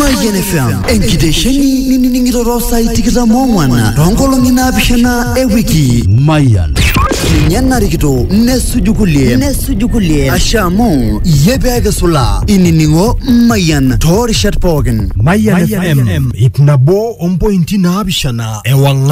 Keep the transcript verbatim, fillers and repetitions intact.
Mayan F M enkitesheni nini ningiro sai tikita mongwana rongolo ngina bishana e wiki Mayan Nyana rikito nesujukulie nesujukulie ashamu yebega sula ininingo Mayan tor shat pogen Mayan F M ipnabo ompo intina bishana ewanga